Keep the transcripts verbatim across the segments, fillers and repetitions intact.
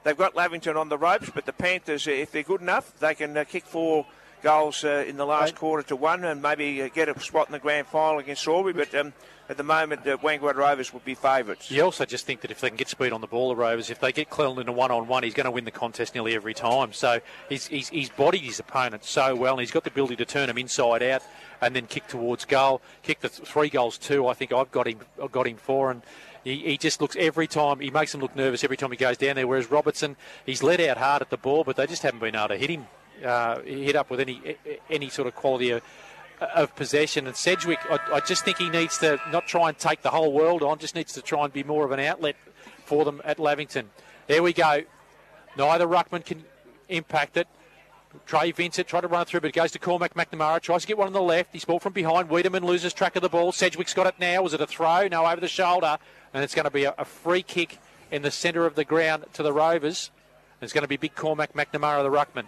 they've got Lavington on the ropes, but the Panthers, if they're good enough, they can uh, kick four goals uh, in the last right. quarter to one and maybe uh, get a spot in the grand final against Sawbury. But um, at the moment, uh, Wangaratta Rovers would be favourites. You also just think that if they can get speed on the ball, the Rovers, if they get Cleland in a one-on-one, he's going to win the contest nearly every time. So he's, he's, he's bodied his opponent so well, and he's got the ability to turn him inside out and then kick towards goal. Kick the th- three goals too. I think I've got him. I've got him for, and he, he just looks every time. He makes them look nervous every time he goes down there. Whereas Robertson, he's let out hard at the ball, but they just haven't been able to hit him. Uh, hit up with any any sort of quality of, of possession. And Sedgwick, I, I just think he needs to not try and take the whole world on, just needs to try and be more of an outlet for them at Lavington. There we go. Neither ruckman can impact it. Trey Vincent tried to run it through, but it goes to Cormac McNamara. Tries to get one on the left. He's ball from behind. Wiedemann loses track of the ball. Sedgwick's got it now. Was it a throw? No, over the shoulder. And it's going to be a, a free kick in the centre of the ground to the Rovers. And it's going to be big Cormac McNamara, the ruckman.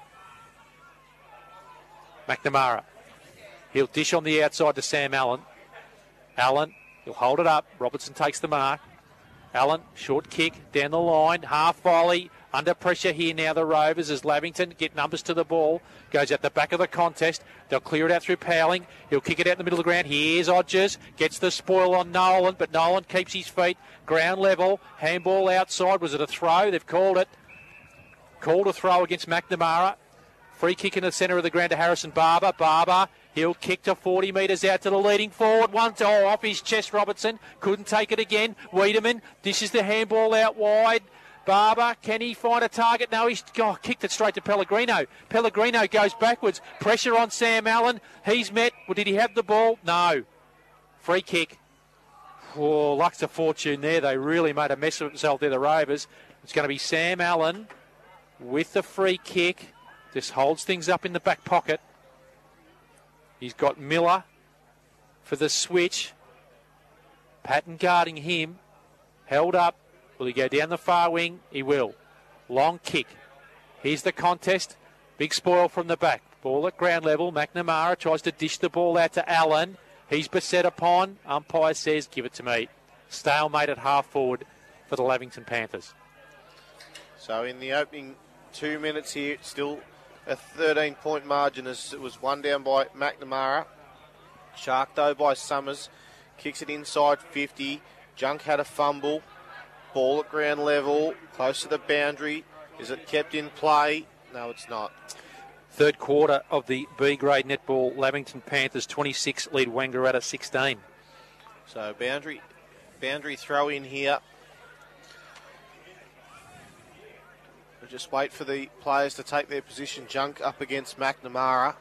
McNamara. He'll dish on the outside to Sam Allen. Allen, he'll hold it up. Robertson takes the mark. Allen, short kick down the line. Half volley. Under pressure here now, the Rovers, as Lavington get numbers to the ball. Goes at the back of the contest. They'll clear it out through Powling. He'll kick it out in the middle of the ground. Here's Odgers. Gets the spoil on Nolan, but Nolan keeps his feet. Ground level. Handball outside. Was it a throw? They've called it. Called a throw against McNamara. Free kick in the centre of the ground to Harrison Barber. Barber, he'll kick to forty metres out to the leading forward. One to oh, off his chest, Robertson. Couldn't take it again. Wiedemann, this is the handball out wide. Barber, can he find a target? No, he's oh, kicked it straight to Pellegrino. Pellegrino goes backwards. Pressure on Sam Allen. He's met. Well, did he have the ball? No. Free kick. Oh, luck's a fortune there. They really made a mess of themselves there, the Rovers. It's going to be Sam Allen with the free kick. Just holds things up in the back pocket. He's got Miller for the switch. Patton guarding him. Held up. Will he go down the far wing? He will. Long kick. Here's the contest. Big spoil from the back. Ball at ground level. McNamara tries to dish the ball out to Allen. He's beset upon. Umpire says, give it to me. Stalemate at half forward for the Lavington Panthers. So in the opening two minutes here, still a thirteen-point margin as it was one down by McNamara. Shark, though, by Summers. Kicks it inside fifty. Junk had a fumble. Ball at ground level. Close to the boundary. Is it kept in play? No, it's not. Third quarter of the B-grade netball. Lavington Panthers twenty-six, lead Wangaratta sixteen. So boundary, boundary throw in here. We'll just wait for the players to take their position. Junk up against McNamara.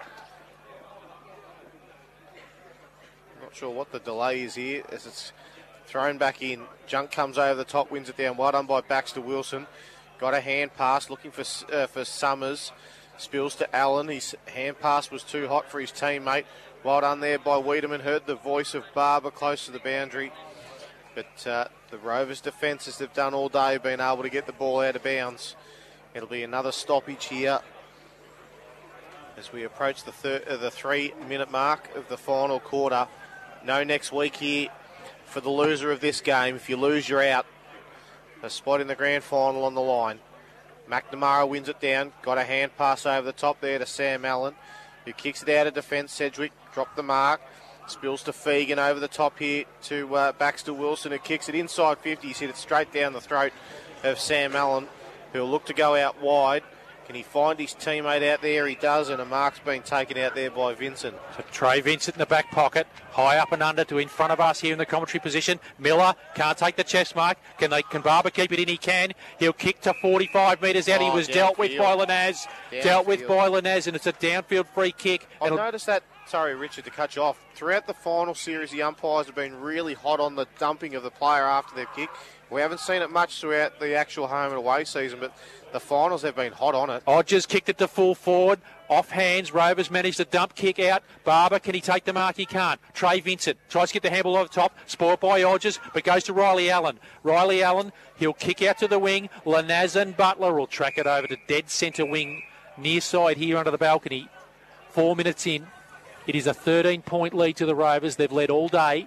Not sure what the delay is here as it's thrown back in. Junk comes over the top, wins it down. Well done by Baxter Wilson. Got a hand pass, looking for uh, for Summers. Spills to Allen. His hand pass was too hot for his teammate. Well done there by Wiedemann. Heard the voice of Barber close to the boundary. But uh, the Rovers' defence, as they've done all day, been able to get the ball out of bounds. It'll be another stoppage here as we approach the, thir- uh, the three-minute mark of the final quarter. No next week here for the loser of this game. If you lose, you're out. A spot in the grand final on the line. McNamara wins it down. Got a hand pass over the top there to Sam Allen, who kicks it out of defence. Sedgwick dropped the mark. Spills to Fegan over the top here to uh, Baxter Wilson, who kicks it inside fifty. He's hit it straight down the throat of Sam Allen, who'll look to go out wide. Can he find his teammate out there? He does, and a mark's being taken out there by Vincent. So Trey Vincent in the back pocket, high up and under to in front of us here in the commentary position. Miller can't take the chest mark. Can they? Can Barber keep it in? He can. He'll kick to forty-five metres out. Oh, he was dealt with by Lanaz. Dealt with by Lanaz, and it's a downfield free kick. I've noticed that, sorry Richard to cut you off, throughout the final series the umpires have been really hot on the dumping of the player after they've kicked. We haven't seen it much throughout the actual home and away season, but the finals have been hot on it. Odgers kicked it to full forward. Off hands. Rovers managed to dump kick out. Barber, can he take the mark? He can't. Trey Vincent tries to get the handball over the top. Spoiled by Odgers, but goes to Riley Allen. Riley Allen, he'll kick out to the wing. Lanaz and Butler will track it over to dead centre wing, near side here under the balcony. Four minutes in. It is a thirteen-point lead to the Rovers. They've led all day.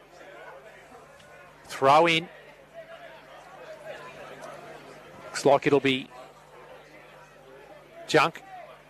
Throw in. Looks like it'll be Junk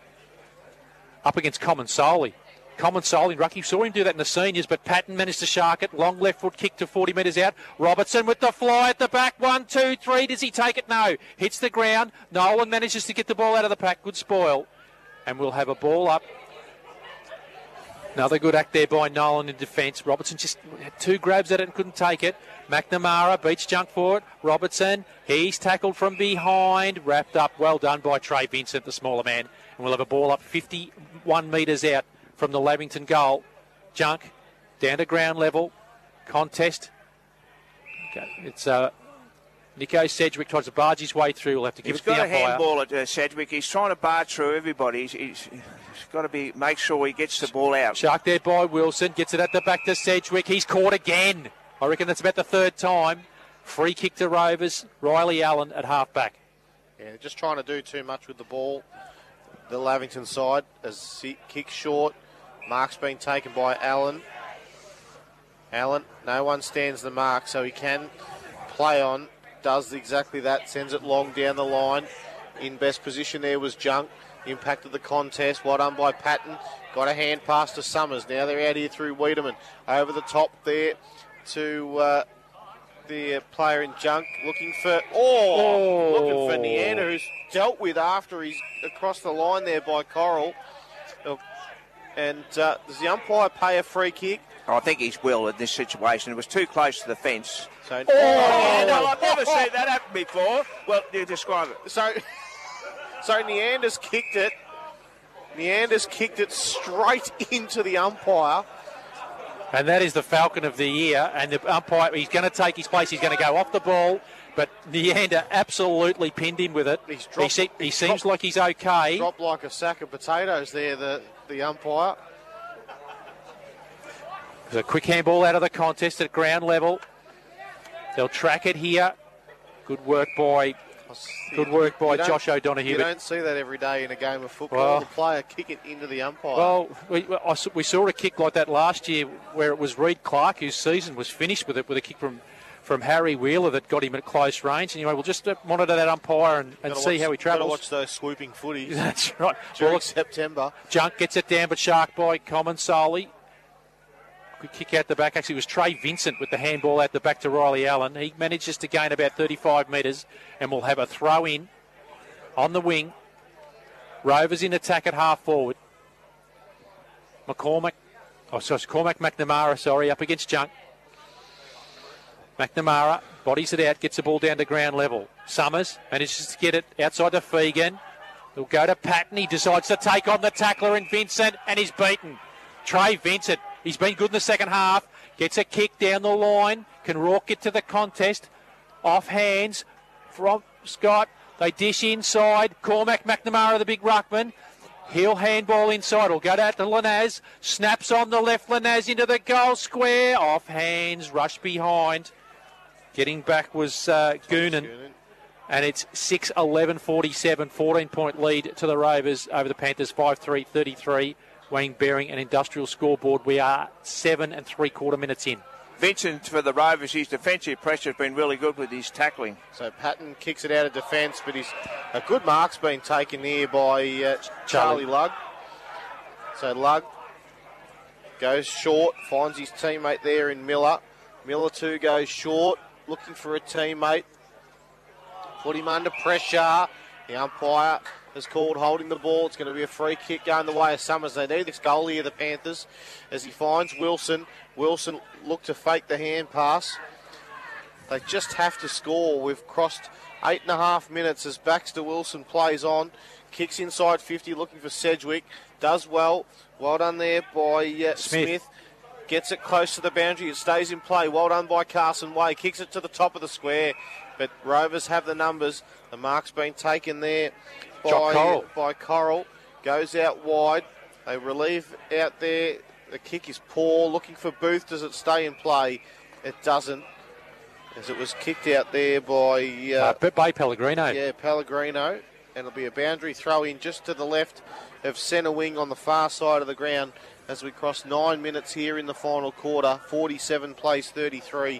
up against Common Solly. Common Solly and Rucky saw him do that in the seniors, but Patton managed to shark it. Long left foot kick to forty metres out. Robertson with the fly at the back. One, two, three. Does he take it? No. Hits the ground. Nolan manages to get the ball out of the pack. Good spoil. And we'll have a ball up. Another good act there by Nolan in defence. Robertson just had two grabs at it and couldn't take it. McNamara beats Junk for it. Robertson, he's tackled from behind. Wrapped up. Well done by Trey Vincent, the smaller man. And we'll have a ball up fifty-one metres out from the Lavington goal. Junk down to ground level. Contest. Okay. It's uh, Nico Sedgwick tries to barge his way through. We'll have to give he's it to the umpire. He's got a handball at uh, Sedgwick. He's trying to barge through everybody. He's, he's, he's got to be make sure he gets the ball out. Shark there by Wilson. Gets it at the back to Sedgwick. He's caught again. I reckon that's about the third time. Free kick to Rovers. Riley Allen at half back. Yeah, just trying to do too much with the ball. The Lavington side as he kicks short. Mark's been taken by Allen. Allen, no one stands the mark, so he can play on. Does exactly that. Sends it long down the line. In best position there was Junk. Impacted the contest. Well done by Patton. Got a hand pass to Summers. Now they're out here through Wiedemann. Over the top there to uh, the player in Junk. Looking for... Oh! Oh. Looking for Neander, who's dealt with after he's across the line there by Coral. And uh, does the umpire pay a free kick? I think he's will in this situation. It was too close to the fence. So, oh, yeah, no, I've never seen that happen before. Well, you describe it. So, so Neander's kicked it. Neander's kicked it straight into the umpire. And that is the Falcon of the year. And the umpire, he's going to take his place. He's going to go off the ball. But Neander absolutely pinned him with it. He's dropped, he, se- he he's seems dropped, like he's okay. Dropped like a sack of potatoes there, the, the umpire. There's a quick handball out of the contest at ground level. They'll track it here. Good work by good work by Josh O'Donoghue. You don't see that every day in a game of football. Well, the player kick it into the umpire. Well, we, we saw a kick like that last year where it was Reed Clark whose season was finished with it, with a kick from, from Harry Wheeler that got him at close range. Anyway, we'll just monitor that umpire and, and see watch, how he travels. Gotta watch those swooping footies. That's right. During well, September. Junk gets it down, but Shark by Common Solly. Good kick out the back. Actually, it was Trey Vincent with the handball out the back to Riley Allen. He manages to gain about thirty-five metres, and we'll have a throw in on the wing. Rovers in attack at half forward. McCormack, oh, sorry, Cormac McNamara, sorry, up against Junk. McNamara bodies it out, gets the ball down to ground level. Summers manages to get it outside to Fegan. He'll go to Patton. He decides to take on the tackler in Vincent, and he's beaten. Trey Vincent. He's been good in the second half. Gets a kick down the line. Can Rourke get to the contest? Off hands from Scott. They dish inside. Cormac McNamara, the big ruckman. He'll handball inside. Will go out to Lanaz. Snaps on the left. Lanaz into the goal square. Off hands. Rush behind. Getting back was uh, Goonan. And it's six eleven forty-seven. fourteen point lead to the Rovers over the Panthers. five three thirty-three. Wayne Bearing and Industrial Scoreboard. We are seven and three quarter minutes in. Vincent for the Rovers, his defensive pressure has been really good with his tackling. So Patton kicks it out of defence, but he's a good mark's been taken there by uh, Charlie. Charlie Lugg. So Lugg goes short, finds his teammate there in Miller. Miller too goes short, looking for a teammate. Put him under pressure. The umpire has called holding the ball. It's going to be a free kick going the way of Summers. They need this goal here, the Panthers, as he finds Wilson. Wilson looked to fake the hand pass. They just have to score. We've crossed eight and a half minutes as Baxter Wilson plays on. Kicks inside fifty, looking for Sedgwick. Does well. Well done there by uh, Smith. Smith. Gets it close to the boundary. It stays in play. Well done by Carson Way. Kicks it to the top of the square. But Rovers have the numbers. The mark's been taken there by Coral. by Coral. Goes out wide. They relieve out there. The kick is poor. Looking for Booth. Does it stay in play? It doesn't. As it was kicked out there by... Uh, uh, by Pellegrino. Yeah, Pellegrino. And it'll be a boundary throw in just to the left of centre wing on the far side of the ground as we cross nine minutes here in the final quarter. forty-seven plays thirty-three.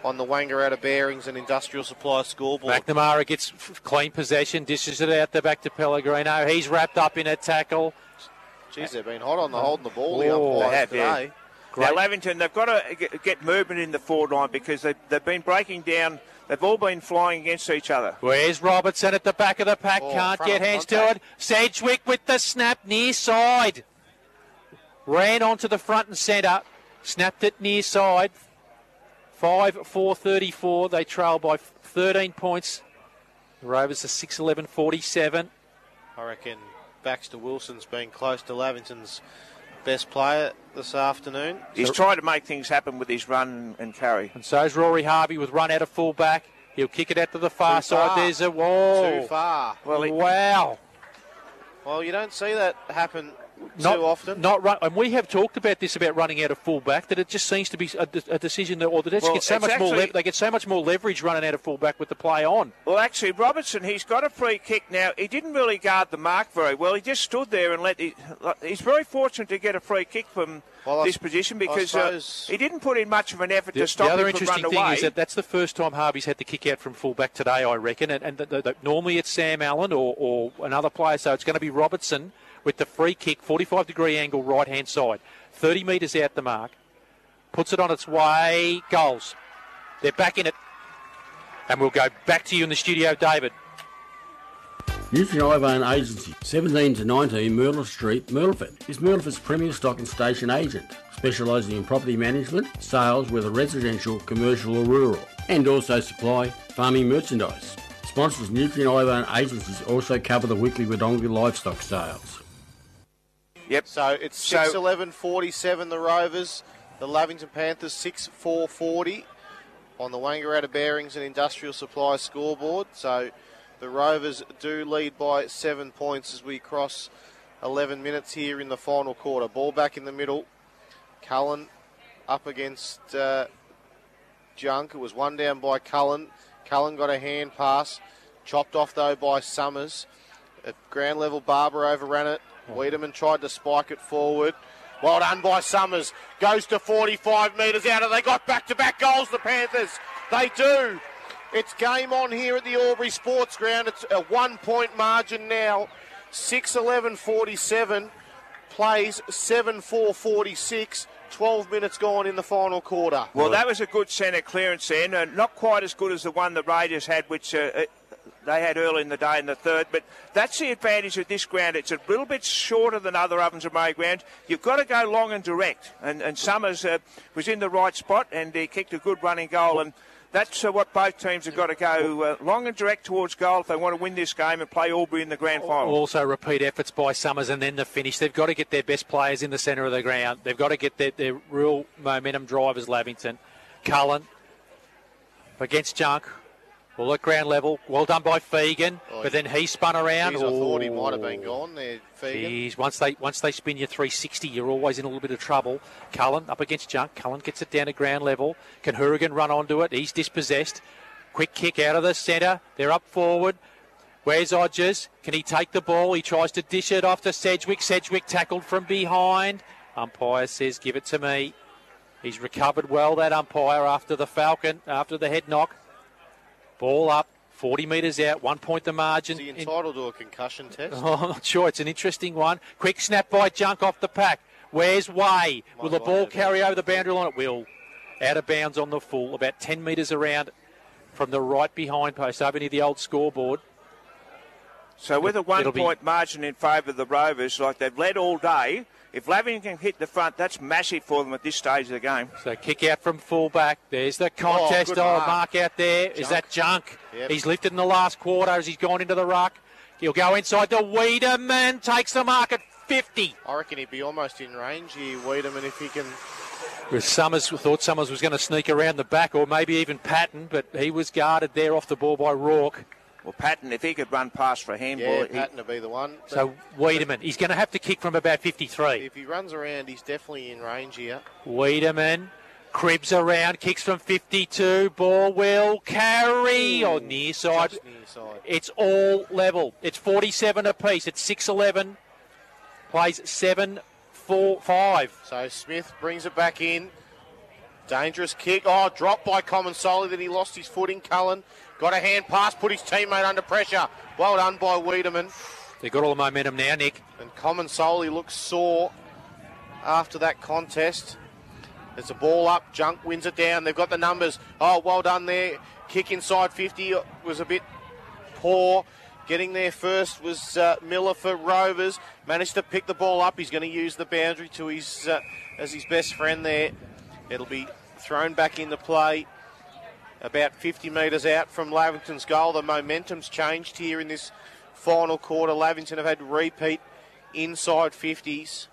on the Wangaratta Bearings and Industrial Supply scoreboard. McNamara gets f- clean possession, dishes it out the back to Pellegrino. He's wrapped up in a tackle. Geez, they've been hot on the holding the ball, the Oh, umpires they have, today. yeah. Great. Now, Lavington, they've got to get- get movement in the forward line because they, they've been breaking down. They've all been flying against each other. Where's Robertson at the back of the pack? Oh, Can't front get of hands contact. to it. Sedgwick with the snap near side. Ran onto the front and centre. Snapped it near side. five four thirty-four. They trail by thirteen points. The Rovers are six eleven forty-seven. I reckon Baxter Wilson's been close to Lavington's best player this afternoon. He's trying to make things happen with his run and carry. And so is Rory Harvey with run out of full back. He'll kick it out to the far Too side. far. There's a wall. Too far. Well, he, Wow. Well, you don't see that happen Not too often. Not run, and we have talked about this about running out of full back. That it just seems to be a, a decision that, or the Nets Well, get so it's much more. actually- Lev- they get so much more leverage running out of full back with the play on. well, actually, Robertson, he's got a free kick now. He didn't really guard the mark very well. He just stood there and let. He, he's very fortunate to get a free kick from Well, I this s- position I because uh, suppose- he didn't put in much of an effort The, to stop the other him from interesting running thing away. is that that's the first time Harvey's had to kick out from full back today, I reckon. And, and the, the, the, normally it's Sam Allen or, or another player, so it's going to be Robertson with the free kick, forty-five degree angle, right hand side, thirty metres out the mark, puts it on its way, goals. They're back in it, and we'll go back to you in the studio, David. Nutrien Agency, seventeen to nineteen Merle Street, Myrtleford, is Myrtleford's premier stock and station agent, specialising in property management, sales, whether residential, commercial or rural, and also supply farming merchandise. Sponsors Nutrien Agencies also cover the weekly Wodonga livestock sales. Yep. So it's So- six eleven forty-seven the Rovers, the Lavington Panthers six four forty on the Wangaratta Bearings and Industrial Supply scoreboard. So the Rovers do lead by seven points as we cross eleven minutes here in the final quarter. Ball back in the middle. Cullen up against uh, Junk. It was one down by Cullen. Cullen got a hand pass. Chopped off though by Summers. At ground level, Barber overran it. Wiedemann tried to spike it forward. Well done by Summers. Goes to forty-five metres out, and they got back-to-back goals, the Panthers. They do. It's game on here at the Albury Sports Ground. It's a one-point margin now. six eleven forty-seven. Plays seven four forty-six. twelve minutes gone in the final quarter. Well, that was a good centre clearance then. Uh, not quite as good as the one the Raiders had, which uh, uh, they had early in the day in the third. But that's the advantage of this ground. It's a little bit shorter than other Ovens and Murray grounds. You've got to go long and direct. And, and Summers uh, was in the right spot and he kicked a good running goal. And that's uh, what both teams have got to go uh, long and direct towards goal if they want to win this game and play Albury in the grand final. Also, repeat efforts by Summers and then the finish. They've got to get their best players in the centre of the ground. They've got to get their, their real momentum drivers, Lavington. Cullen against Junk. All at ground level. Well done by Fegan. Oh, but then he spun around. Geez, I thought he Oh. might have been gone there, Fegan. Jeez, once they once they spin you three sixty, you're always in a little bit of trouble. Cullen up against Junk. Cullen gets it down to ground level. Can Hourigan run onto it? He's dispossessed. Quick kick out of the centre. They're up forward. Where's Odgers? Can he take the ball? He tries to dish it off to Sedgwick. Sedgwick tackled from behind. Umpire says, give it to me. He's recovered well, that umpire, after the Falcon, after the head knock. Ball up, forty metres out, one point the margin. Is he In- entitled to a concussion test? Oh, I'm not sure. It's an interesting one. Quick snap by Junk off the pack. Where's Way? Will the Might ball line it carry out. over the boundary line? It will. Out of bounds on the full, about ten metres around from the right behind post, over near the old scoreboard. So with a It'll be- one-point margin in favour of the Rovers, like they've led all day, if Lavington can hit the front, that's massive for them at this stage of the game. So kick out from full back. There's the contest. good Oh, mark. mark out there. Is Junk. that Junk? Yep. He's lifted in the last quarter as he's gone into the ruck. He'll go inside to Wiedemann. Takes the mark at fifty. I reckon he'd be almost in range here, Wiedemann, if he can. With Summers, thought Summers was going to sneak around the back, or maybe even Patton, but he was guarded there off the ball by Rourke. Well, Patton, if he could run past for a handball, Yeah, he- Patton will be the one. But So Wiedemann, he's going to have to kick from about fifty-three. if he runs around, he's definitely in range here. Wiedemann cribs around, kicks from fifty-two. Ball will carry on near side. Just near side. It's all level. It's forty-seven apiece. It's six eleven. Plays seven four five. So Smith brings it back in. Dangerous kick. Oh, dropped by Common Solly, then he lost his footing. Cullen got a hand pass, put his teammate under pressure. Well done by Wiedemann. They've got all the momentum now, Nick. And Common Solly looks sore after that contest. There's a ball up. Junk wins it down. They've got the numbers. Oh, well done there. Kick inside fifty was a bit poor. Getting there first was uh, Miller for Rovers. Managed to pick the ball up. He's going to use the boundary to his uh, as his best friend there. It'll be thrown back into play about fifty metres out from Lavington's goal. The momentum's changed here in this final quarter. Lavington have had to repeat inside fifties.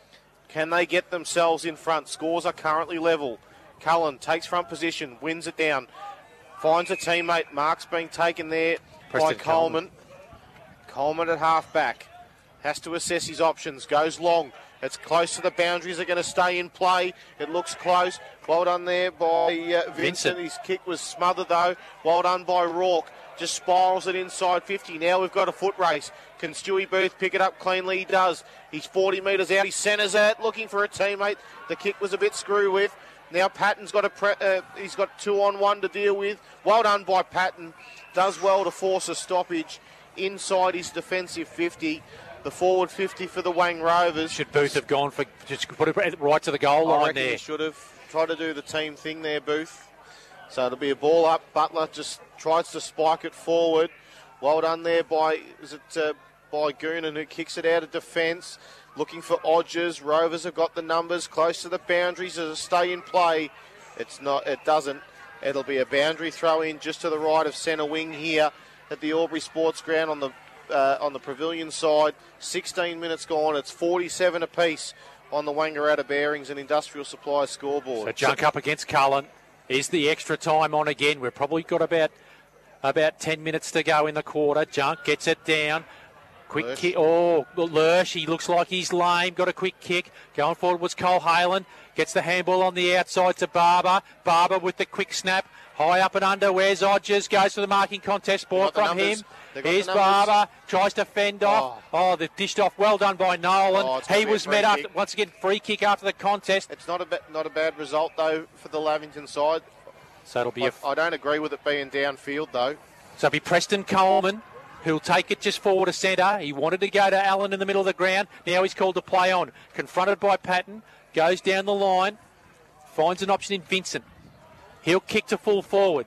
Can they get themselves in front? Scores are currently level. Cullen takes front position, wins it down, finds a teammate. Mark's being taken there Preston by Coleman. Coleman. Coleman at half back. Has to assess his options. Goes long. It's close to the boundaries. They're going to stay in play. It looks close. Well done there by uh, Vincent. Vincent. His kick was smothered though. Well done by Rourke. Just spirals it inside fifty. Now we've got a foot race. Can Stewie Booth pick it up cleanly? He does. He's forty metres out. He centres it, looking for a teammate. The kick was a bit screw with. Now Patton's got a pre- uh, he's got two on one to deal with. Well done by Patton. Does well to force a stoppage inside his defensive fifty. The forward fifty for the Wang Rovers. Should Booth have gone for just put it right to the goal I line reckon there? He should have tried to do the team thing there, Booth. So it'll be a ball up. Butler just tries to spike it forward. Well done there by is it uh, by Goonan, who kicks it out of defence. Looking for Odgers. Rovers have got the numbers close to the boundaries. Does it stay in play? It's not. It doesn't. It'll be a boundary throw in just to the right of centre wing here at the Albury Sports Ground on the uh, on the Pavilion side. sixteen minutes gone. It's forty-seven apiece on the Wangaratta Bearings and Industrial Supply scoreboard. So Junk up against Cullen. Is the extra time on again? We've probably got about about ten minutes to go in the quarter. Junk gets it down. Quick Lurch. kick. Oh, Lurch, he looks like he's lame. Got a quick kick. Going forward was Cole Halen. Gets the handball on the outside to Barber. Barber with the quick snap. High up and under. Where's Odgers? Goes to the marking contest. Ball Got the from numbers. him. They got Here's the numbers. Barber. Tries to fend off. Oh, they've dished off. Well done by Nolan. Oh, it's gonna he be a was free met kick. after, once again, free kick after the contest. It's not a ba- not a bad result though for the Lavington side. So it'll be I, a I don't agree with it being downfield though. So it'll be Preston Coleman, who'll take it just forward to centre. He wanted to go to Allen in the middle of the ground. Now he's called to play on. Confronted by Patton. Goes down the line. Finds an option in Vincent. He'll kick to full forward.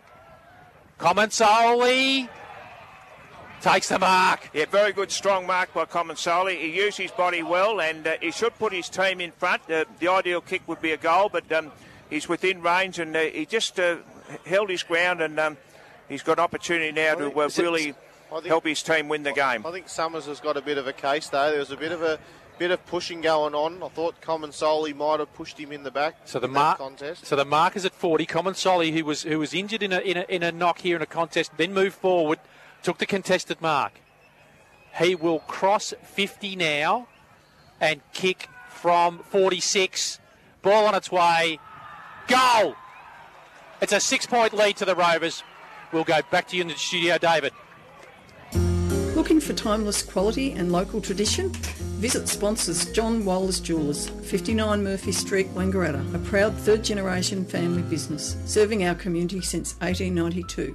Comensoli takes the mark. Yeah, very good, strong mark by Comensoli. He used his body well, and uh, he should put his team in front. Uh, the ideal kick would be a goal, but um, he's within range, and uh, he just uh, held his ground, and um, he's got opportunity now to uh, really think- help his team win the game. I think Summers has got a bit of a case though. There was a bit of a bit of pushing going on. I thought Comensoli might have pushed him in the back. So the in mark, that contest. so the mark is at forty. Comensoli, who was who was injured in a, in a in a knock here in a contest, then moved forward, took the contested mark. He will cross fifty now and kick from forty-six. Ball on its way. Goal! It's a six-point lead to the Rovers. We'll go back to you in the studio, David. Looking for timeless quality and local tradition? Visit sponsors John Wallace Jewellers, fifty-nine Murphy Street, Wangaratta, a proud third-generation family business, serving our community since eighteen ninety-two.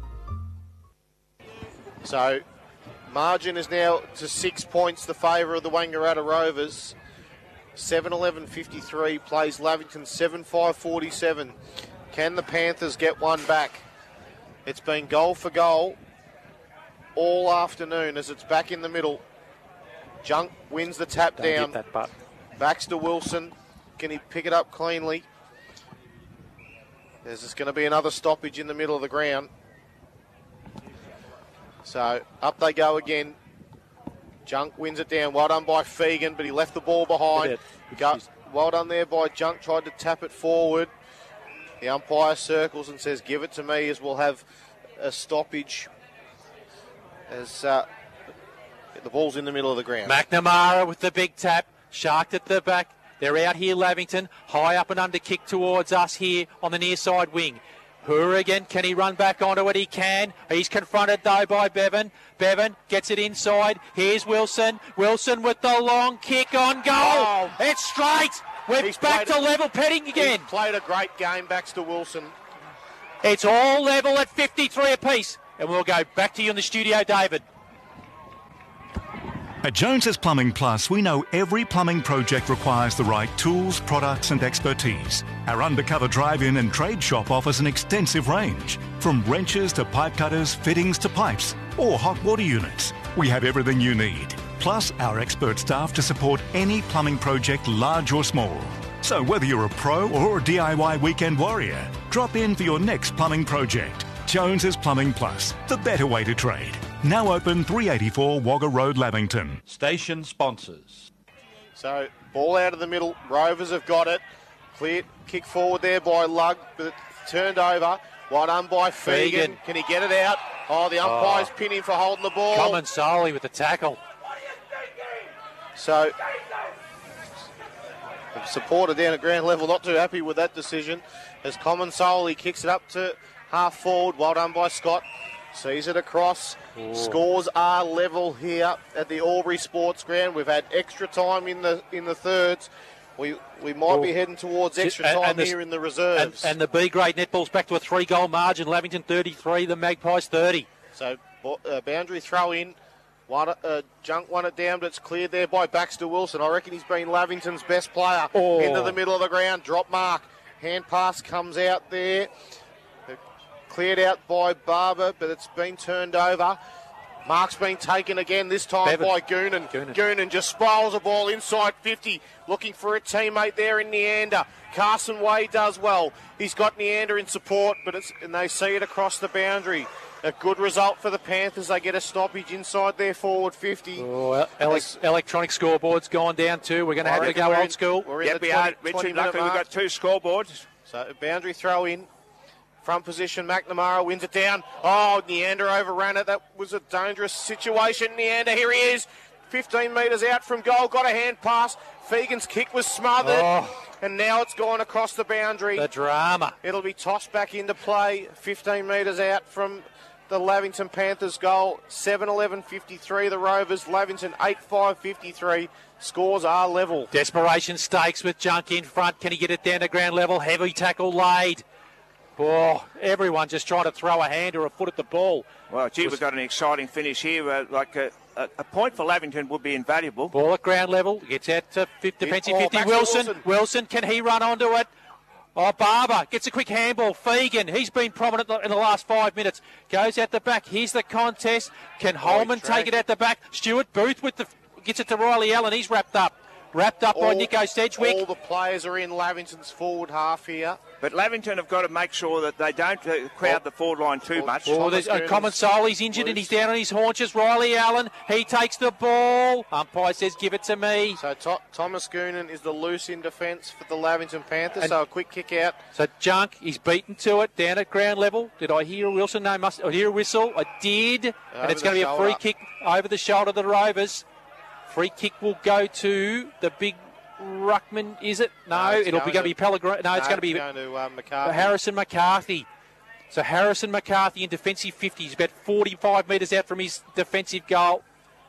So, margin is now to six points, the favour of the Wangaratta Rovers. seven eleven fifty-three plays Lavington seven five forty-seven. Can the Panthers get one back? It's been goal for goal all afternoon as it's back in the middle. Junk wins the tap Don't down. hit that butt. Baxter Wilson, can he pick it up cleanly? There's just going to be another stoppage in the middle of the ground. So up they go again. Junk wins it down. Well done by Fegan, but he left the ball behind. Look at Go, it. well done there by Junk, tried to tap it forward. The umpire circles and says, give it to me, as we'll have a stoppage as uh, the ball's in the middle of the ground. McNamara with the big tap. Sharked at the back. They're out here, Lavington. High up and under kick towards us here on the near side wing. Hourigan, can he run back onto it? He can. He's confronted, though, by Bevan. Bevan gets it inside. Here's Wilson. Wilson with the long kick on goal. Oh. It's straight. We're He's back played to a- level petting again. He's played a great game, Baxter Wilson. It's all level at fifty-three apiece. And we'll go back to you in the studio, David. At Jones's Plumbing Plus, we know every plumbing project requires the right tools, products and expertise. Our undercover drive-in and trade shop offers an extensive range, from wrenches to pipe cutters, fittings to pipes, or hot water units. We have everything you need, plus our expert staff to support any plumbing project, large or small. So whether you're a pro or a D I Y weekend warrior, drop in for your next plumbing project. Jones's Plumbing Plus, the better way to trade. Now open three eighty-four Wagga Road, Lavington. Station sponsors. So, ball out of the middle. Rovers have got it. Clear kick forward there by Lugg, but it's turned over. Well done by Fegan. Fegan. Can he get it out? Oh, the umpire's Oh. pinning for holding the ball. Common Solly with the tackle. So, the supporter down at ground level not too happy with that decision. As Common Solly kicks it up to half forward. Well done by Scott. Sees it across. Ooh. Scores are level here at the Albury Sports Ground. We've had extra time in the in the thirds. We we might Ooh. be heading towards extra And- time and the- here in the And, reserves. and the B grade netball's back to a three goal margin. Lavington thirty-three, the Magpies thirty. So bo- uh, boundary throw in. One, uh, Junk won it down, but it's cleared there by Baxter Wilson. I reckon he's been Lavington's best player. Oh. Into the middle of the ground. Drop mark. Hand pass comes out there. Cleared out by Barber, but it's been turned over. Mark's been taken again, this time Bevan. by Goonan. Goonan. Goonan just spirals the ball inside fifty, looking for a teammate there in Neander. Carson Way does well. He's got Neander in support, but it's and they see it across the boundary. A good result for the Panthers. They get a stoppage inside their forward fifty. Oh, ele- electronic scoreboard's gone down too. We're going to I have to reckon go we're old in- school. We're in Yep, the we twenty, are, Richard. twenty minute Luckily, we've mark. got two scoreboards. So a boundary throw in. Front position, McNamara wins it down. Oh, Neander overran it. That was a dangerous situation. Neander, here he is. fifteen metres out from goal. Got a hand pass. Fegan's kick was smothered. Oh. And now it's gone across the boundary. The drama. It'll be tossed back into play. fifteen metres out from the Lavington Panthers goal. seven eleven fifty-three the Rovers. Lavington eight five fifty-three. Scores are level. Desperation stakes with Junk in front. Can he get it down to ground level? Heavy tackle laid. Oh, everyone just trying to throw a hand or a foot at the ball. Well, gee, we've got an exciting finish here. Uh, like a, a, a point for Lavington would be invaluable. Ball at ground level. Gets out to fifty, defensive Oh, fifty. back to Wilson. Wilson. Wilson, can he run onto it? Oh, Barber gets a quick handball. Fegan, he's been prominent in the last five minutes. Goes out the back. Here's the contest. Can Holman track. take it out the back? Stuart Booth with the gets it to Riley Allen. He's wrapped up. Wrapped up by Nico Sedgwick. All the players are in Lavington's forward half here. But Lavington have got to make sure that they don't uh, crowd the forward line too much. Oh, there's a common soul. He's injured and he's down on his haunches. Riley Allen, he takes the ball. Umpire says, give it to me. So to- Thomas Goonan is the loose in defence for the Lavington Panthers. And- so a quick kick out. So Junk, he's beaten to it down at ground level. Did I hear a Wilson? No, must I hear a whistle? I did. and Over it's going to the be a free shoulder. kick over the shoulder of the Rovers. Free kick will go to the big Ruckman, is it? No, No, it's it'll be going going to be Pellegrini. No, it's going to be going to uh, McCarthy. Harrison McCarthy. So Harrison McCarthy in defensive fifty. He's about forty-five metres out from his defensive goal.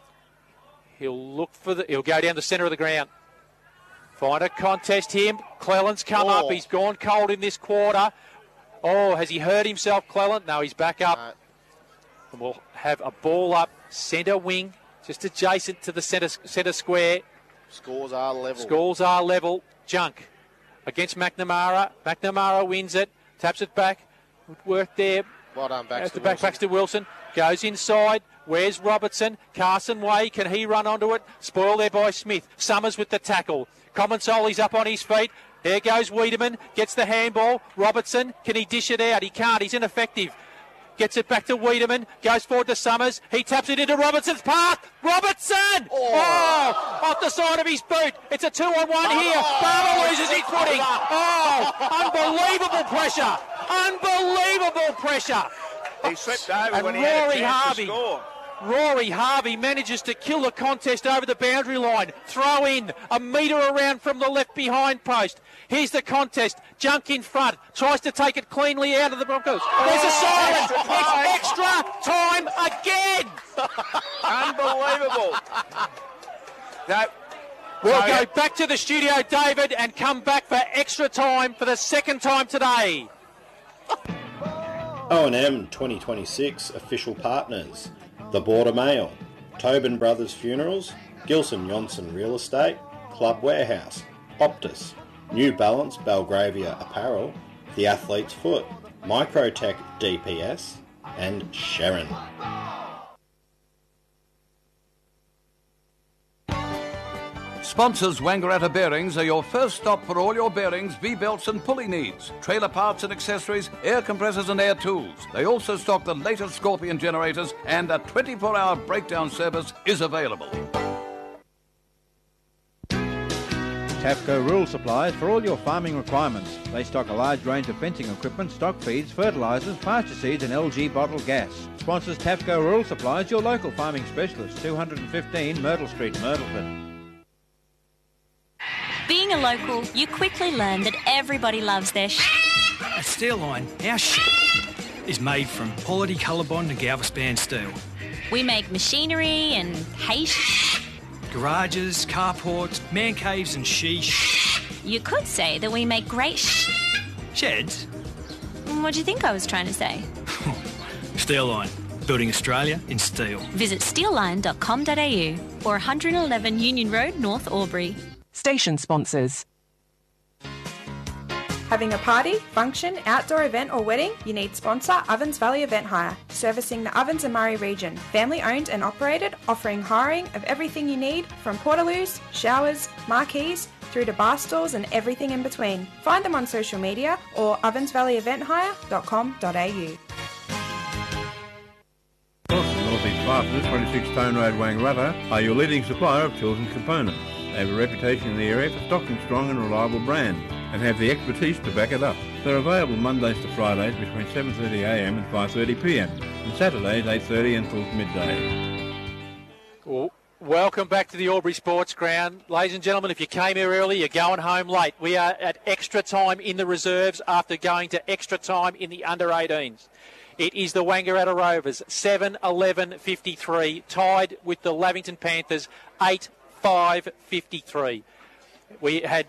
He'll look for the. He'll go down the centre of the ground. Find a contest here. Clelland's come Oh. up. He's gone cold in this quarter. Oh, has he hurt himself, Clelland? No, he's back up. No. And we'll have a ball up centre wing, just adjacent to the centre centre square. Scores are level. Scores are level. Junk against McNamara. McNamara wins it. Taps it back. Good work there. Well done, At Baxter the back, Wilson. Baxter Wilson goes inside. Where's Robertson? Carson Way, can he run onto it? Spoiled there by Smith. Summers with the tackle. Common Solly's up on his feet. There goes Wiedemann. Gets the handball. Robertson, can he dish it out? He can't. He's ineffective. Gets it back to Wiedemann. Goes forward to Summers. He taps it into Robertson's path. Robertson! Oh. Oh! Off the side of his boot. It's a two-on-one here. Oh. Barber loses his footing. Oh! Unbelievable pressure. Unbelievable pressure. He slipped over And when he had a Rory chance Harvey. to score. Rory Harvey manages to kill the contest over the boundary line. Throw in a metre around from the left behind post. Here's the contest. Junk in front. Tries to take it cleanly out of the Broncos. There's a siren. It's extra time again. Unbelievable. That, We'll So- go back to the studio, David, and come back for extra time for the second time today. O and M twenty twenty-six official partners: The Border Mail, Tobin Brothers Funerals, Gilson Johnson Real Estate, Club Warehouse, Optus, New Balance Belgravia Apparel, The Athlete's Foot, Microtech D P S, and Sharon. Sponsors Wangaratta Bearings are your first stop for all your bearings, V-belts and pulley needs, trailer parts and accessories, air compressors and air tools. They also stock the latest Scorpion generators, and a twenty-four hour breakdown service is available. Tafco Rural Supplies for all your farming requirements. They stock a large range of fencing equipment, stock feeds, fertilisers, pasture seeds and L G bottled gas. Sponsors Tafco Rural Supplies, your local farming specialist, two hundred fifteen Myrtle Street, Myrtleford. Being a local, you quickly learn that everybody loves their sh**. At Steelline, our sh** is made from quality Colorbond and Galvespan steel. We make machinery and hay sh**. Garages, carports, man caves and she sh**. You could say that we make great sh**. Sheds? What do you think I was trying to say? Steelline, building Australia in steel. Visit steelline dot com dot a u or one hundred eleven Union Road, North Albury. Station sponsors. Having a party, function, outdoor event or wedding? You need sponsor Ovens Valley Event Hire, servicing the Ovens and Murray region. Family owned and operated, offering hiring of everything you need from portaloos, showers, marquees, through to bar stools and everything in between. Find them on social media or ovens valley event hire dot com dot a u. North East Fasteners, twenty-six Stone Road, Wangaratta, are your leading supplier of tools and components. They have a reputation in the area for stocking strong and reliable brands and have the expertise to back it up. They're available Mondays to Fridays between seven thirty a m and five thirty p m and Saturdays eight thirty until midday. Well, welcome back to the Albury Sports Ground. Ladies and gentlemen, if you came here early, you're going home late. We are at extra time in the reserves after going to extra time in the under eighteens. It is the Wangaratta Rovers, seven eleven fifty-three, tied with the Lavington Panthers, eight five fifty-three. We had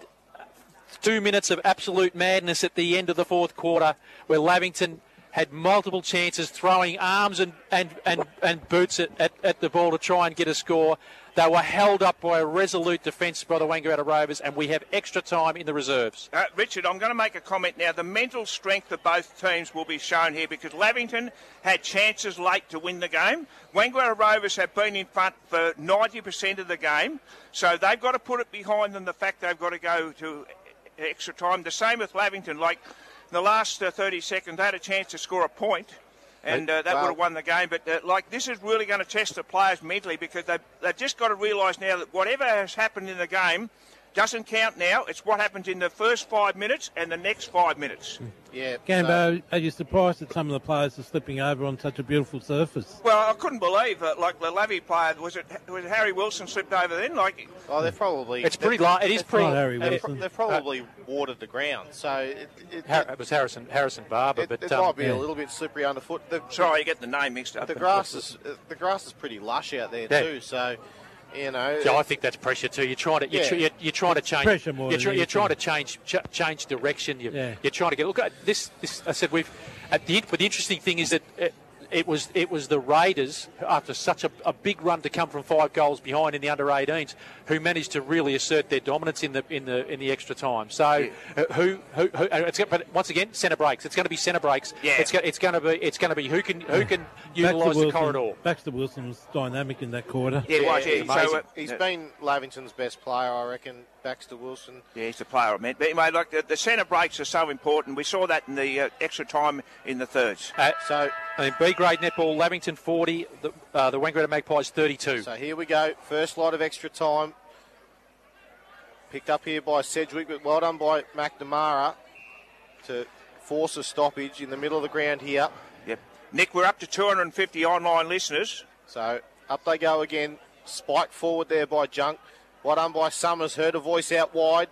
two minutes of absolute madness at the end of the fourth quarter where Lavington had multiple chances throwing arms and, and, and, and boots at, at, at the ball to try and get a score. They were held up by a resolute defence by the Wangaratta Rovers, and we have extra time in the reserves. Uh, Richard, I'm going to make a comment now. The mental strength of both teams will be shown here because Lavington had chances late to win the game. Wangaratta Rovers have been in front for ninety percent of the game, so they've got to put it behind them, the fact they've got to go to extra time. The same with Lavington. Like, in the last uh, thirty seconds, they had a chance to score a point, and uh, that Well- would have won the game. But, uh, like, this is really going to test the players mentally because they've, they've just got to realise now that whatever has happened in the game doesn't count now. It's what happens in the first five minutes and the next five minutes. Yeah. Gambo, are you surprised that some of the players are slipping over on such a beautiful surface? Well, I couldn't believe that, like, the Lavy player, was it was it Harry Wilson slipped over then? Like, Oh, they're probably... It's pretty they're- light. It is they're pretty- prob- Harry they're, Wilson. they've probably watered the ground, so... It, it, Har- it was Harrison Harrison Barber, it, but it um, might be yeah. a little bit slippery underfoot. The, Sorry, you get the name mixed up. The grass is uh, the grass is pretty lush out there Yeah. too, so you know. Yeah, I think that's pressure too. You're trying to you're, Yeah. tr- you're, you're trying to change. Pressure more You're, than tr- you're trying to anything. change ch- change direction. You're, Yeah. you're trying to get look at this. This I said we've. At the but the interesting thing is that. It, It was it was the Raiders, after such a, a big run to come from five goals behind in the under eighteens, who managed to really assert their dominance in the in the in the extra time. So uh, who who, who uh, it's, but once again centre breaks. It's going to be centre breaks. Yeah. It's go, it's going to be it's going to be who can who can utilise the corridor. Baxter Wilson was dynamic in that quarter. Yeah, it was, yeah. he's, So, uh, he's uh, been Lavington's best player, I reckon. Baxter Wilson. Yeah, he's the player I meant. But anyway, like the, the centre breaks are so important. We saw that in the uh, extra time in the thirds. Uh, So I mean, B grade netball, Lavington forty, the, uh, the Wangaratta Magpies thirty-two. So here we go. First lot of extra time. Picked up here by Sedgwick, but well done by McNamara to force a stoppage in the middle of the ground here. Yep. Nick, we're up to two hundred fifty online listeners. So up they go again. Spike forward there by Junk. Well done by Summers. Heard a voice out wide.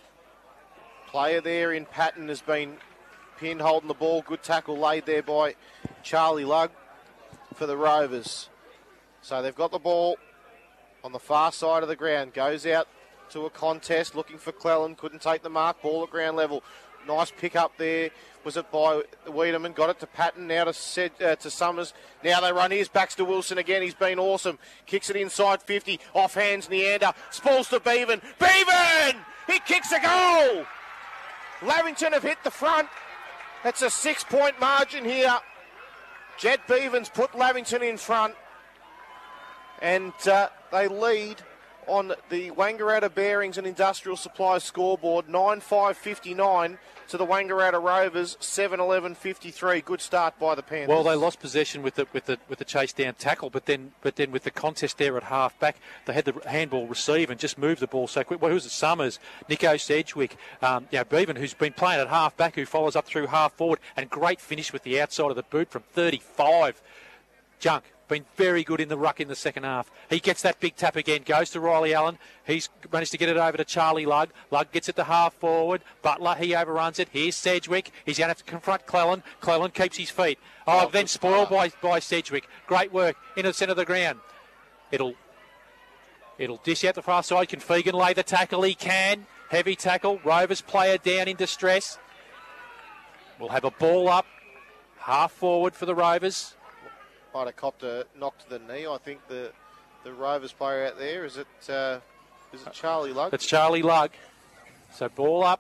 Player there in Patton has been pinned holding the ball. Good tackle laid there by Charlie Lugg for the Rovers. So they've got the ball on the far side of the ground. Goes out to a contest, looking for Cleland, couldn't take the mark, ball at ground level. Nice pick up there. Was it by Wiedemann? Got it to Patton, now to Sed, uh, to Summers. Now they run. Here's Baxter Wilson again. He's been awesome. Kicks it inside fifty. Off hands Neander. Spalls to Bevan. Bevan! He kicks a goal! Lavington have hit the front. That's a six-point margin here. Jed Bevan's put Lavington in front. And uh, they lead on the Wangaratta Bearings and Industrial Supplies scoreboard, nine five fifty-nine to the Wangaratta Rovers, seven eleven fifty-three. Good start by the Panthers. Well, they lost possession with the with the with the chase down tackle, but then but then with the contest there at half back, they had the handball receive and just moved the ball so quick. Well, who was it? Summers, Nico Sedgwick, um, you know, Bevan, who's been playing at half back, who follows up through half forward, and great finish with the outside of the boot from thirty-five. Junk. Been very good in the ruck in the second half. He gets that big tap again, goes to Riley Allen. He's managed to get it over to Charlie Lugg. Lugg gets it to half forward. Butler, he overruns it. Here's Sedgwick. He's going to have to confront Cleland. Cleland keeps his feet. Oh, oh then spoiled by, by Sedgwick. Great work into the centre of the ground. It'll it'll dish out the far side. Can Fegan lay the tackle? He can. Heavy tackle. Rovers player down in distress. We'll have a ball up. Half forward for the Rovers. Might have copped a knock to the knee. I think the the Rovers player out there, is it uh, is it Charlie Lugg? It's Charlie Lugg. So ball up.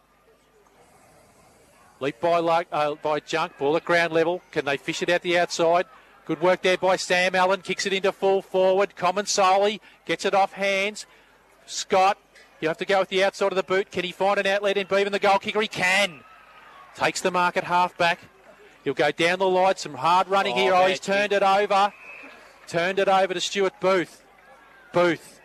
Leap by Lugg, uh, by Junk. Ball at ground level. Can they fish it out the outside? Good work there by Sam Allen. Kicks it into full forward. Common Solly gets it off hands. Scott, you have to go with the outside of the boot. Can he find an outlet in Bevan, the goal kicker? He can. Takes the mark at half back. He'll go down the line. Some hard running oh, here. Oh, he's turned it over. Turned it over to Stuart Booth. Booth.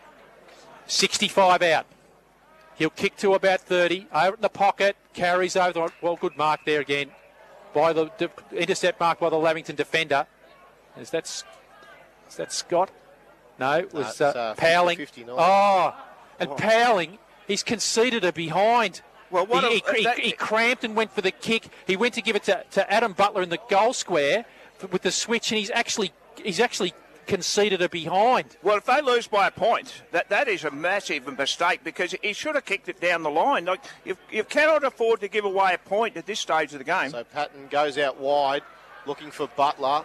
sixty-five out. He'll kick to about thirty. Over in the pocket. Carries over the... Well, good mark there again. By the de- intercept mark by the Lavington defender. Is that, is that Scott? No, it was uh, uh, Powling. Oh, and oh. Powling, he's conceded a behind. Well, what he, a, he, that, he cramped and went for the kick. He went to give it to, to Adam Butler in the goal square with the switch, and he's actually he's actually conceded a behind. Well, if they lose by a point, that that is a massive mistake because he should have kicked it down the line. Like you, you cannot afford to give away a point at this stage of the game. So Patton goes out wide, looking for Butler.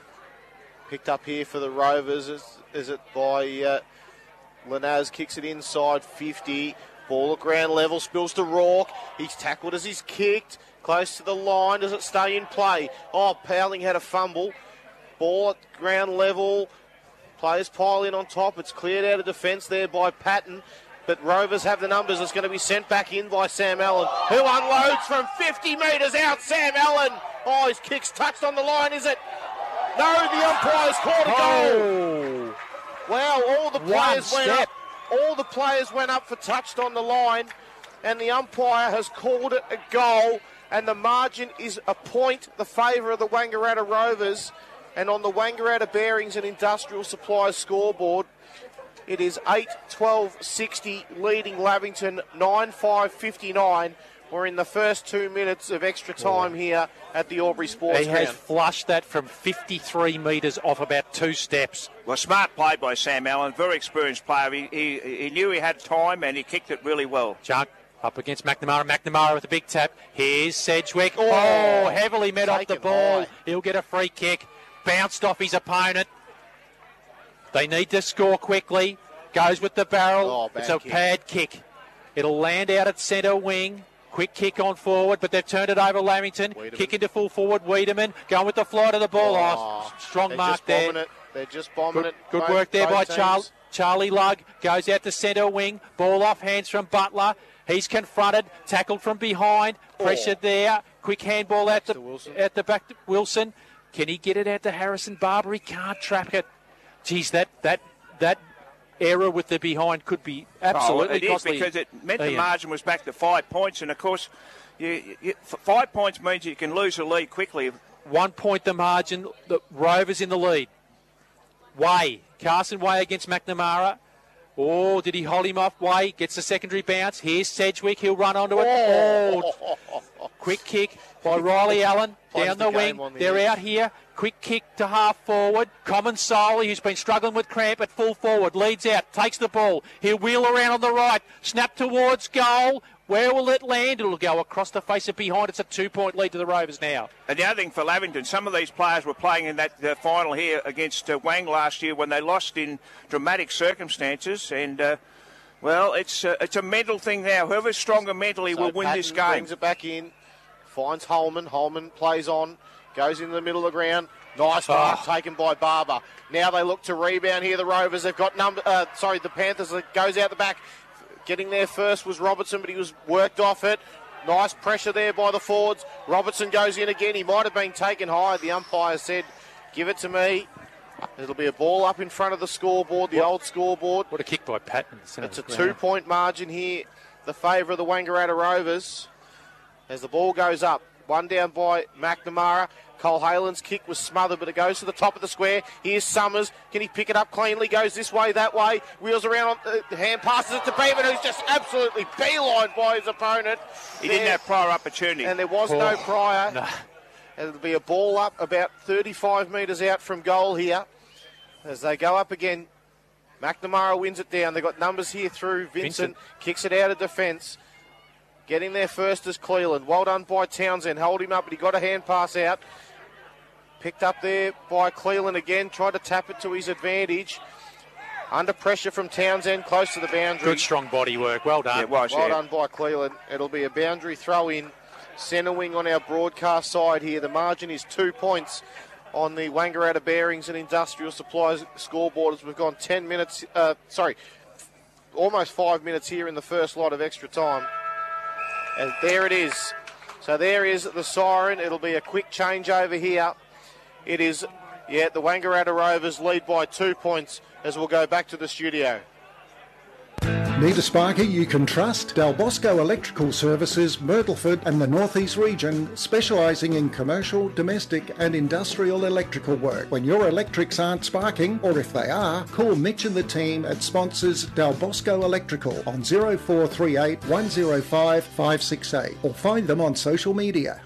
Picked up here for the Rovers. Is, is it by uh, Lanaz? Kicks it inside fifty. Ball at ground level, spills to Rourke. He's tackled as he's kicked. Close to the line. Does it stay in play? Oh, Powling had a fumble. Ball at ground level. Players pile in on top. It's cleared out of defence there by Patton. But Rovers have the numbers. It's going to be sent back in by Sam Allen, who unloads from fifty metres out. Sam Allen. Oh, his kick's touched on the line, is it? No, the umpire's called a goal. Oh. Wow, all the players went up. All the players went up for touched on the line, and the umpire has called it a goal, and the margin is a point, the favour of the Wangaratta Rovers. And on the Wangaratta Bearings and Industrial Supplies scoreboard, it is eight twelve sixty, leading Lavington nine five fifty-nine. We're in the first two minutes of extra time here at the Albury Sports He Ground. has flushed that from fifty-three metres off about two steps. Well, smart play by Sam Allen, very experienced player. He, he, he knew he had time and he kicked it really well. Junk up against McNamara. McNamara with a big tap. Here's Sedgwick. Oh, oh heavily met off the ball. High. He'll get a free kick. Bounced off his opponent. They need to score quickly. Goes with the barrel. Oh, it's a kick. Pad kick. It'll land out at centre wing. Quick kick on forward, but they've turned it over Lamington. Wiedemann. Kick into full forward, Wiedemann. Going with the flight of the ball. Oh, oh strong mark there. It. They're just bombing good, it. Good both, work there by Char- Charlie. Charlie Lugg. Goes out to centre wing. Ball off hands from Butler. He's confronted. Tackled from behind. Pressured oh. there. Quick handball out the, at the back to Wilson. Can he get it out to Harrison Barber? He can't trap it. Geez, that that that error with the behind could be absolutely oh, it costly. Is because it meant the margin was back to five points, and of course, you, you, five points means you can lose the lead quickly. One point the margin. The Rovers in the lead. Way Carson Way against McNamara. Oh, did he hold him off? Way gets the secondary bounce. Here's Sedgwick. He'll run onto it. Oh, oh. Quick kick. by Riley Allen. Down the, the wing. on the They're edge. out here. Quick kick to half forward. Common Solly, who's been struggling with cramp at full forward, leads out, takes the ball. He'll wheel around on the right. Snap towards goal. Where will it land? It'll go across the face of behind. It's a two-point lead to the Rovers now. And the other thing for Lavington, some of these players were playing in that uh, final here against uh, Wang last year when they lost in dramatic circumstances. And, uh, well, it's, uh, it's a mental thing now. Whoever's stronger mentally So will win Patton this game. Brings it back in, finds Holman. Holman plays on, goes in the middle of the ground. Nice mark Oh. taken by Barber. Now they look to rebound here. The Rovers, they've got number. Uh, sorry, the Panthers. It goes out the back. Getting there first was Robertson, but he was worked off it. Nice pressure there by the forwards. Robertson goes in again. He might have been taken high. The umpire said, "Give it to me." It'll be a ball up in front of the scoreboard, the What? old scoreboard. What a kick by Patton. It's a two-point margin here, the favour of the Wangaratta Rovers. As the ball goes up, one down by McNamara. Cole Halen's kick was smothered, but it goes to the top of the square. Here's Summers. Can he pick it up cleanly? Goes this way, that way. Wheels around, on, uh, hand passes it to Beavan, who's just absolutely beelined by his opponent. He There- didn't have prior opportunity. And there was no Oh, prior. no. And it'll be a ball up about thirty-five metres out from goal here. As they go up again, McNamara wins it down. They've got numbers here through. Vincent, Vincent. kicks it out of defence. Getting there first is Cleland. Well done by Townsend. Hold him up, but he got a hand pass out. Picked up there by Cleland again. Tried to tap it to his advantage. Under pressure from Townsend, close to the boundary. Good strong body work. Well done. Yeah, it was, Well yeah. done by Cleland. It'll be a boundary throw in. Centre wing on our broadcast side here. The margin is two points on the Wangaratta Bearings and Industrial Supplies scoreboard as we've gone ten minutes, uh, sorry, almost five minutes here in the first lot of extra time. And there it is. So there is the siren. It'll be a quick change over here. It is, yeah, the Wangaratta Rovers lead by two points as we'll go back to the studio. Need a sparky you can trust? Del Bosco Electrical Services, Myrtleford and the North East region, specialising in commercial, domestic and industrial electrical work. When your electrics aren't sparking, or if they are, call Mitch and the team at sponsors Del Bosco Electrical on zero four three eight, one zero five, five six eight or find them on social media.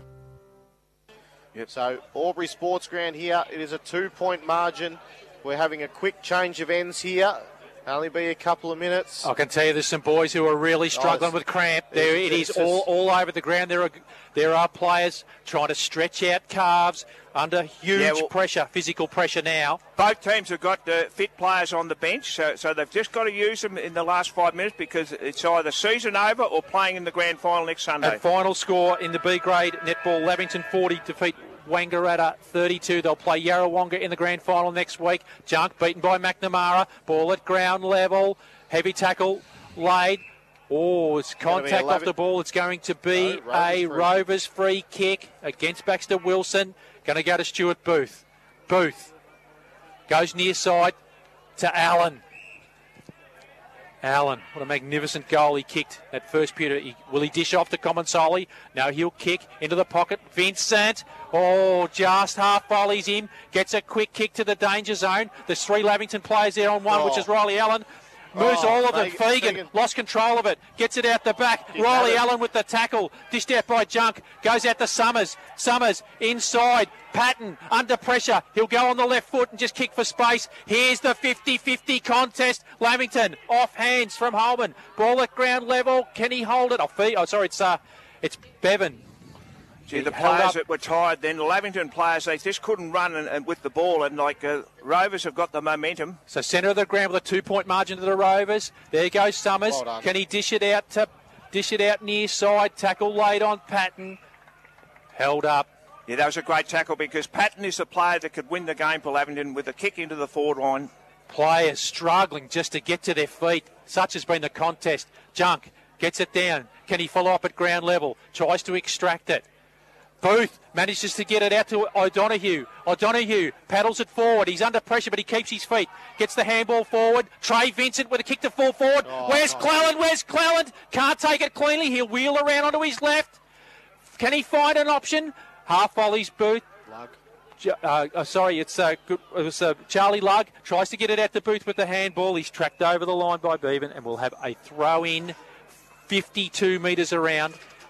Yep. So Albury Sports Ground here, it is a two-point margin. We're having a quick change of ends here. Only be a couple of minutes. I can tell you there's some boys who are really struggling with cramp. There it is, It's all, just- all over the ground. There are there are players trying to stretch out calves under huge Yeah, well- pressure, physical pressure now. Both teams have got uh, fit players on the bench, so, so they've just got to use them in the last five minutes because it's either season over or playing in the grand final next Sunday. And final score in the B grade netball, Lavington forty defeat Wangaratta thirty-two. They'll play Yarrawonga in the grand final next week. Junk beaten by McNamara. Ball at ground level. Heavy tackle laid. Oh, it's Gonna be contact off eleven. the ball. It's going to be No, Rovers a free. Rovers free kick against Baxter Wilson. Going to go to Stuart Booth. Booth goes near side to Allen. Allen, what a magnificent goal he kicked that first period. He, will he dish off to Comensoli? No, he'll kick into the pocket. Vincent, oh, just half volleys him. Gets a quick kick to the danger zone. There's three Lavington players there on one, Oh. which is Riley Allen. Moves Oh, all of them. Fagan- Fegan Fagan. lost control of it. Gets it out the back. He Riley had it. Allen with the tackle. Dished out by Junk. Goes out to Summers. Summers inside. Patton under pressure. He'll go on the left foot and just kick for space. Here's the fifty-fifty contest. Lavington off hands from Holman. Ball at ground level. Can he hold it? Oh, Fee- oh sorry, it's uh, it's Bevan. Gee, the Held players up. that were tired then, the Lavington players, they just couldn't run and, and with the ball, and like uh, Rovers have got the momentum. So centre of the ground with a two-point margin to the Rovers. There goes Summers. Well done. Can he dish it out to dish it out near side? Tackle laid on Patton. Held up. Yeah, that was a great tackle because Patton is the player that could win the game for Lavington with a kick into the forward line. Players struggling just to get to their feet. Such has been the contest. Junk gets it down. Can he follow up at ground level? Tries to extract it. Booth manages to get it out to O'Donoghue. O'Donoghue paddles it forward. He's under pressure, but he keeps his feet. Gets the handball forward. Trey Vincent with a kick to full forward. Oh, Where's nice. Cleland? Where's Cleland? Can't take it cleanly. He'll wheel around onto his left. Can he find an option? Half volleys Booth. Lug. J- Uh, uh, sorry, it's uh, good, it was uh, Charlie Lugg tries to get it out the Booth with the handball. He's tracked over the line by Bevan, and we'll have a throw in, fifty-two metres around.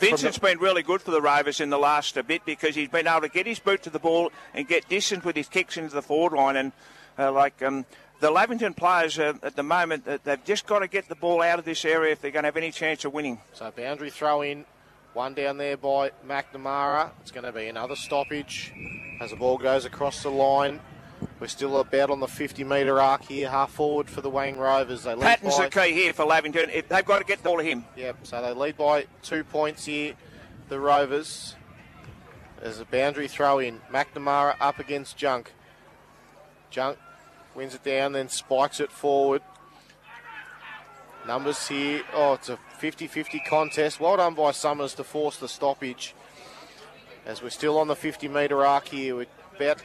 Vincent's been really good for the Rovers in the last uh, bit because he's been able to get his boot to the ball and get distance with his kicks into the forward line. And uh, like um, the Lavington players uh, at the moment, uh, they've just got to get the ball out of this area if they're going to have any chance of winning. So boundary throw in, one down there by McNamara. It's going to be another stoppage as the ball goes across the line. We're still about on the fifty metre arc here, half forward for the Wang Rovers. They lead Patton's by, the key here for Lavington. If they've got to get the ball to him. Yep, so they lead by two points here, the Rovers. There's a boundary throw in. McNamara up against Junk. Junk wins it down, then spikes it forward. Numbers here. Oh, it's a fifty-fifty contest. Well done by Summers to force the stoppage. As we're still on the fifty metre arc here. We're about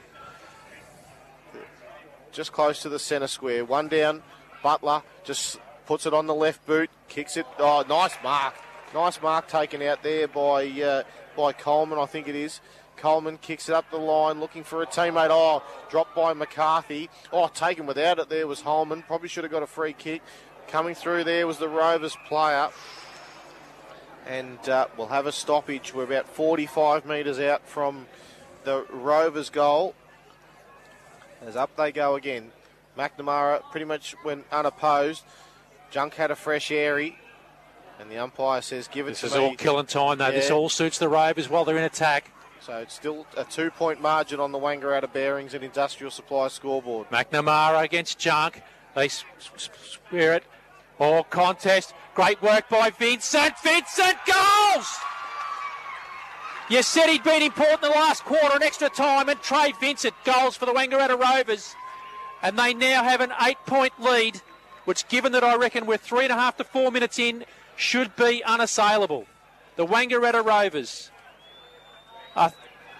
just close to the centre square. One down. Butler just puts it on the left boot. Kicks it. Oh, nice mark. Nice mark taken out there by uh, by Coleman, I think it is. Coleman kicks it up the line, looking for a teammate. Oh, dropped by McCarthy. Oh, taken without it there was Holman. Probably should have got a free kick. Coming through there was the Rovers player. And uh, we'll have a stoppage. We're about forty-five metres out from the Rovers goal. As up they go again. McNamara pretty much went unopposed. Junk had a fresh airy. And the umpire says, give it this to me. This is all killing time, though. Yeah. This all suits the Rovers while they're in attack. So it's still a two-point margin on the Wangaratta Bearings and Industrial Supply scoreboard. McNamara against Junk. They square it. Oh, contest. Great work by Vincent. Vincent goals! You said he'd been important in the last quarter and extra time, and Trey Vincent goals for the Wangaratta Rovers. And they now have an eight-point lead, which, given that I reckon we're three and a half to four minutes in, should be unassailable. The Wangaratta Rovers. Uh,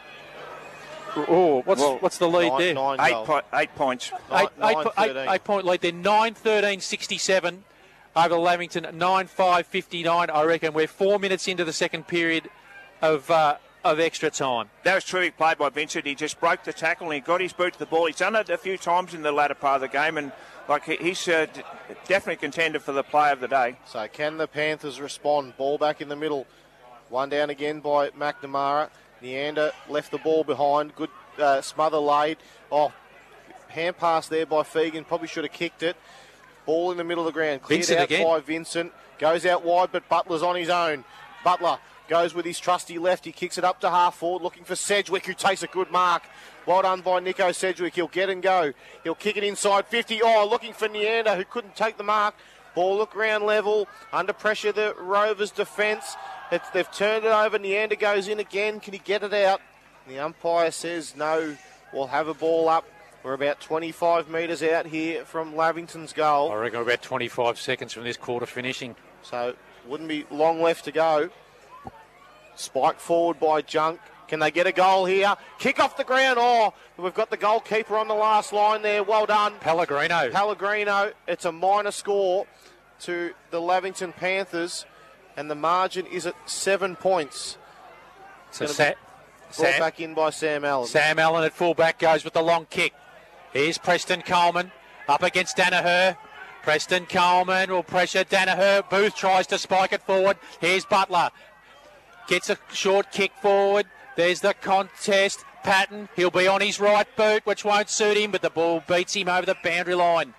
oh, what's well, what's the lead nine, there? Nine eight, po- eight points. Eight, nine, eight, eight, eight, eight point lead there. nine thirteen sixty-seven over Lavington. nine five fifty-nine. I reckon we're four minutes into the second period of uh, of extra time. That was terrific play by Vincent. He just broke the tackle and he got his boot to the ball. He's done it a few times in the latter part of the game, and like he's uh, d- definitely contender for the play of the day. So can the Panthers respond? Ball back in the middle. One down again by McNamara. Neander left the ball behind. Good uh, smother laid. Oh, hand pass there by Fegan. Probably should have kicked it. Ball in the middle of the ground. Cleared Vincent out again. by Vincent. Goes out wide, but Butler's on his own. Butler goes with his trusty left. He kicks it up to half forward, looking for Sedgwick, who takes a good mark. Well done by Nico Sedgwick. He'll get and go. He'll kick it inside fifty. Oh, looking for Neander, who couldn't take the mark. Ball look round level. Under pressure, the Rovers' defence. It's, they've turned it over. Neander goes in again. Can he get it out? The umpire says no. We'll have a ball up. We're about twenty-five metres out here from Lavington's goal. I reckon we're about twenty-five seconds from this quarter finishing. So wouldn't be long left to go. Spike forward by Junk. Can they get a goal here? Kick off the ground. Oh, we've got the goalkeeper on the last line there. Well done. Pellegrino. Pellegrino. It's a minor score to the Lavington Panthers, and the margin is at seven points. So Sa- Sa- brought Sam, back in by Sam Allen. Sam Allen at fullback goes with the long kick. Here's Preston Coleman up against Danaher. Preston Coleman will pressure Danaher. Booth tries to spike it forward. Here's Butler. Gets a short kick forward. There's the contest. Patton, he'll be on his right boot, which won't suit him, but the ball beats him over the boundary line.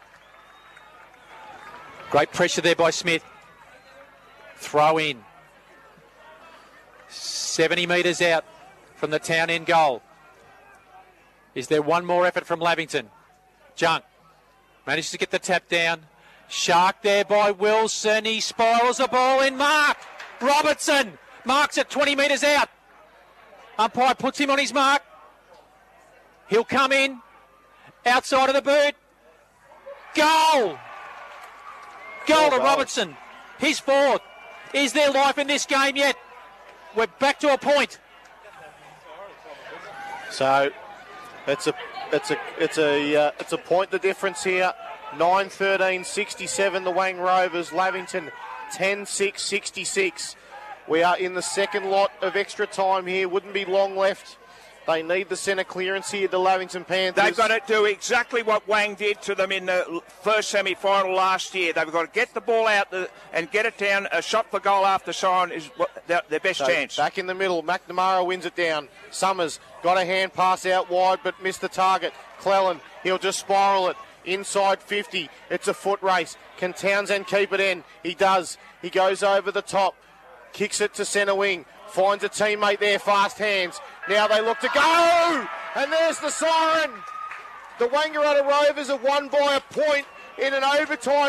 Great pressure there by Smith. Throw in. seventy metres out from the town end goal. Is there one more effort from Lavington? Junk manages to get the tap down. Shark there by Wilson. He spirals the ball in. Mark Robertson marks it twenty metres out. Umpire puts him on his mark. He'll come in. Outside of the boot. Goal! Goal to Robertson. His fourth. Is there life in this game yet? We're back to a point. So it's a it's a it's a uh, it's a point the difference here. nine thirteen sixty-seven the Wang Rovers. Lavington ten six sixty-six. We are in the second lot of extra time here. Wouldn't be long left. They need the centre clearance here, the Lavington Panthers. They've got to do exactly what Wang did to them in the first semi-final last year. They've got to get the ball out the, and get it down. A shot for goal after siren is what, their, their best So chance. Back in the middle, McNamara wins it down. Summers got a hand pass out wide but missed the target. Cleland, he'll just spiral it. Inside fifty, it's a foot race. Can Townsend keep it in? He does. He goes over the top, kicks it to centre wing, finds a teammate there, fast hands. Now they look to go, and there's the siren. The Wangaratta Rovers have won by a point in an overtime